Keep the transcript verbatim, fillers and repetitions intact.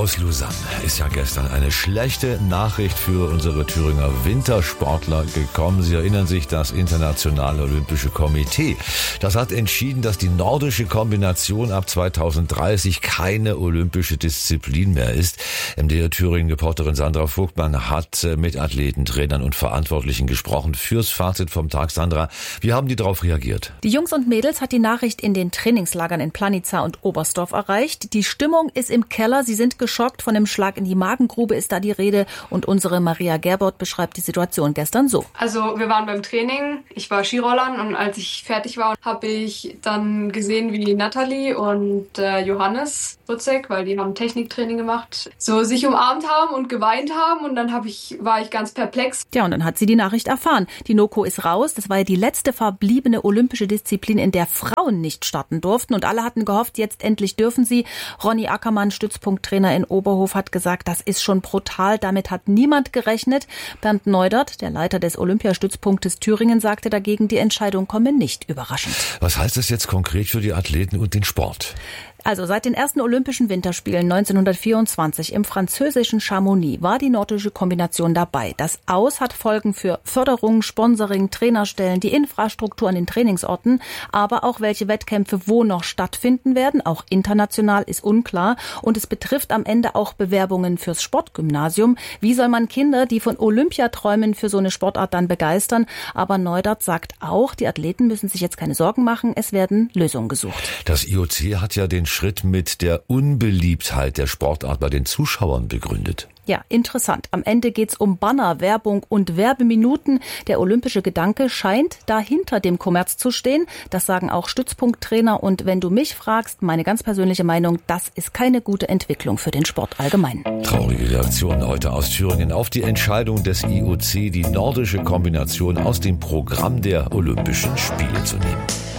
Aus Lausanne ist ja gestern eine schlechte Nachricht für unsere Thüringer Wintersportler gekommen. Sie erinnern sich, das Internationale Olympische Komitee, das hat entschieden, dass die nordische Kombination ab zweitausenddreißig keine olympische Disziplin mehr ist. M D R Thüringen-Reporterin Sandra Vogtmann hat mit Athleten, Trainern und Verantwortlichen gesprochen. Fürs Fazit vom Tag, Sandra, wie haben die darauf reagiert? Die Jungs und Mädels hat die Nachricht in den Trainingslagern in Planica und Oberstdorf erreicht. Die Stimmung ist im Keller. Sie sind geschockt. Von einem Schlag in die Magengrube ist da die Rede. Und unsere Maria Gerbert beschreibt die Situation gestern so. Also wir waren beim Training. Ich war Skirollern und als ich fertig war, habe ich dann gesehen, wie Nathalie und äh, Johannes Rutzek, weil die haben Techniktraining gemacht, so sich umarmt haben und geweint haben. Und dann hab ich, war ich ganz perplex. Ja, und dann hat sie die Nachricht erfahren. Die NOKO ist raus. Das war ja die letzte verbliebene olympische Disziplin, in der Frauen nicht starten durften. Und alle hatten gehofft, jetzt endlich dürfen sie. Ronny Ackermann, Stützpunkttrainer in Oberhof, hat gesagt, das ist schon brutal. Damit hat niemand gerechnet. Bernd Neudert, der Leiter des Olympiastützpunktes Thüringen, sagte dagegen, die Entscheidung komme nicht überraschend. Was heißt das jetzt konkret für die Athleten und den Sport? Also seit den ersten Olympischen Winterspielen neunzehnhundertvierundzwanzig im französischen Chamonix war die nordische Kombination dabei. Das Aus hat Folgen für Förderung, Sponsoring, Trainerstellen, die Infrastruktur an den Trainingsorten, aber auch welche Wettkämpfe wo noch stattfinden werden. Auch international ist unklar. Und es betrifft am Ende auch Bewerbungen fürs Sportgymnasium. Wie soll man Kinder, die von Olympia träumen, für so eine Sportart dann begeistern? Aber Neudert sagt auch, die Athleten müssen sich jetzt keine Sorgen machen. Es werden Lösungen gesucht. Das I O C hat ja den Schritt mit der Unbeliebtheit der Sportart bei den Zuschauern begründet. Ja, interessant. Am Ende geht's um Banner, Werbung und Werbeminuten. Der olympische Gedanke scheint da hinter dem Kommerz zu stehen. Das sagen auch Stützpunkttrainer. Und wenn du mich fragst, meine ganz persönliche Meinung, das ist keine gute Entwicklung für den Sport allgemein. Traurige Reaktion heute aus Thüringen auf die Entscheidung des I O C, die nordische Kombination aus dem Programm der Olympischen Spiele zu nehmen.